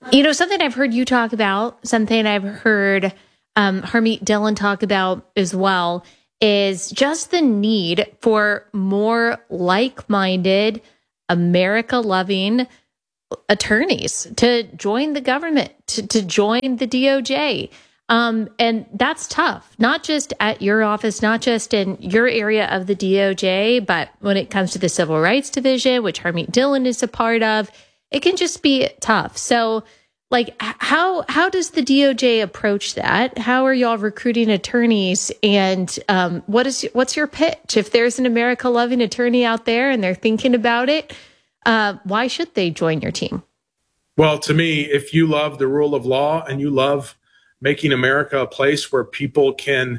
Something I've heard you talk about, something I've heard Harmeet Dillon talk about as well, is just the need for more like-minded, America-loving attorneys to join the government, to join the DOJ. And that's tough, not just at your office, not just in your area of the DOJ, but when it comes to the Civil Rights Division, which Harmeet Dillon is a part of, it can just be tough. So, how does the DOJ approach that? How are y'all recruiting attorneys? And what's your pitch? If there's an America-loving attorney out there and they're thinking about it, why should they join your team? Well, to me, if you love the rule of law and you love making America a place where people can